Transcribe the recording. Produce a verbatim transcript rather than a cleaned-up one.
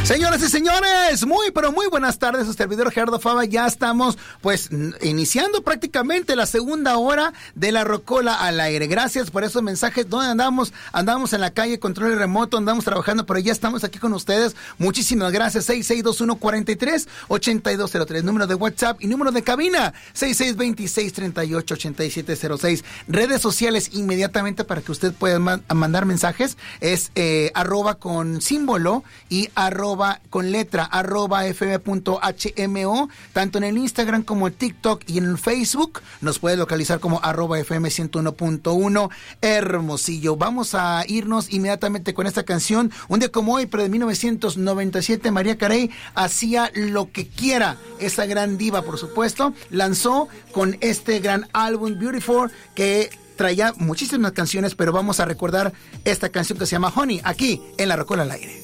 Señoras y señores, muy pero muy buenas tardes, su servidor Gerardo Fava. Ya estamos pues iniciando prácticamente la segunda hora de la Rocola al aire. Gracias por esos mensajes. ¿Dónde andamos? Andamos en la calle, control remoto, andamos trabajando, pero ya estamos aquí con ustedes. Muchísimas gracias. seis seis dos uno, cuatro tres, ocho dos cero tres, número de WhatsApp y número de cabina seis seis dos seis, tres ocho, ocho siete cero seis. Redes sociales inmediatamente para que usted pueda man- mandar mensajes. Es eh, arroba con símbolo y arroba con letra, arroba fm.hmo, tanto en el Instagram como en TikTok y en el Facebook. Nos puede localizar como arroba fm ciento uno punto uno Hermosillo. Vamos a irnos inmediatamente con esta canción. Un día como hoy, pero de mil novecientos noventa y siete, Mariah Carey hacía lo que quiera. Esa gran diva, por supuesto, lanzó con este gran álbum Beautiful, que traía muchísimas canciones, pero vamos a recordar esta canción que se llama Honey, aquí en La Rocola al aire.